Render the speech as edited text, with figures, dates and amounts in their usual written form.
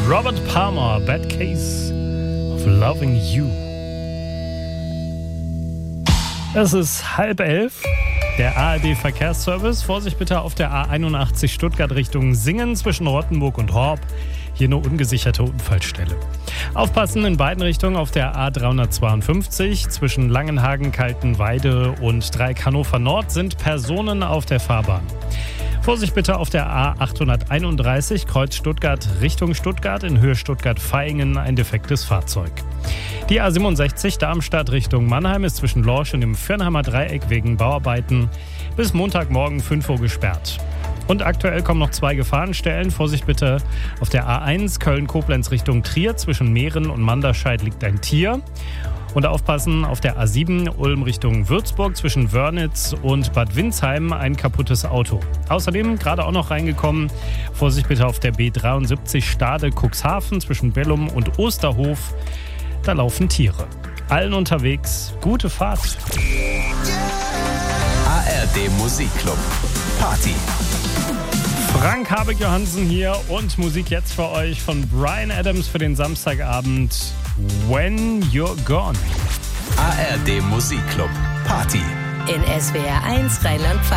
Robert Palmer, Bad Case of Loving You. Es ist 10:30. Der ARD-Verkehrsservice. Vorsicht bitte auf der A81 Stuttgart Richtung Singen zwischen Rottenburg und Horb. Hier eine ungesicherte Unfallstelle. Aufpassen in beiden Richtungen auf der A352 zwischen Langenhagen, Kaltenweide und Dreieck Hannover Nord sind Personen auf der Fahrbahn. Vorsicht bitte auf der A831 Kreuz Stuttgart Richtung Stuttgart in Höhe Stuttgart-Vaihingen ein defektes Fahrzeug. Die A67 Darmstadt Richtung Mannheim ist zwischen Lorsch und dem Firnheimer Dreieck wegen Bauarbeiten bis Montagmorgen 5 Uhr gesperrt. Und aktuell kommen noch 2 Gefahrenstellen. Vorsicht bitte auf der A1 Köln-Koblenz Richtung Trier. Zwischen Mehren und Manderscheid liegt ein Tier. Und aufpassen auf der A7 Ulm Richtung Würzburg zwischen Wörnitz und Bad Windsheim ein kaputtes Auto. Außerdem gerade auch noch reingekommen, Vorsicht bitte auf der B73 Stade Cuxhaven zwischen Bellum und Osterhof. Da laufen Tiere. Allen unterwegs, gute Fahrt. ARD Musikclub. Party. Frank Habig-Johansen hier und Musik jetzt für euch von Bryan Adams für den Samstagabend When You're Gone. ARD Musikclub. Party. In SWR 1 Rheinland-Pfalz.